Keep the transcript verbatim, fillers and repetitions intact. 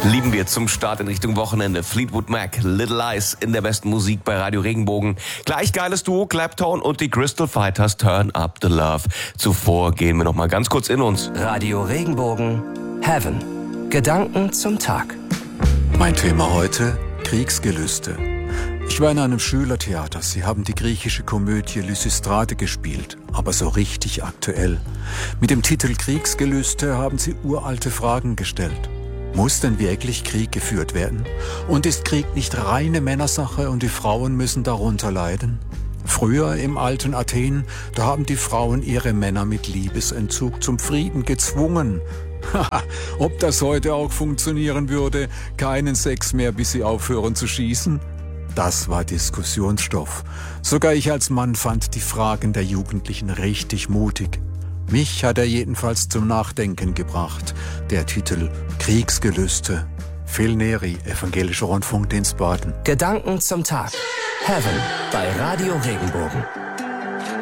Lieben wir zum Start in Richtung Wochenende. Fleetwood Mac, Little Eyes in der besten Musik bei Radio Regenbogen. Gleich geiles Duo, Clapton und die Crystal Fighters, Turn Up the Love. Zuvor gehen wir noch mal ganz kurz in uns. Radio Regenbogen, Heaven. Gedanken zum Tag. Mein Thema heute, Kriegsgelüste. Ich war in einem Schülertheater. Sie haben die griechische Komödie Lysistrate gespielt, aber so richtig aktuell. Mit dem Titel Kriegsgelüste haben sie uralte Fragen gestellt. Muss denn wirklich Krieg geführt werden? Und ist Krieg nicht reine Männersache und die Frauen müssen darunter leiden? Früher im alten Athen, da haben die Frauen ihre Männer mit Liebesentzug zum Frieden gezwungen. Ob das heute auch funktionieren würde, keinen Sex mehr, bis sie aufhören zu schießen? Das war Diskussionsstoff. Sogar ich als Mann fand die Fragen der Jugendlichen richtig mutig. Mich hat er jedenfalls zum Nachdenken gebracht. Der Titel Kriegsgelüste. Phil Neri, Evangelischer Rundfunkdienst Baden. Gedanken zum Tag. Heaven bei Radio Regenbogen.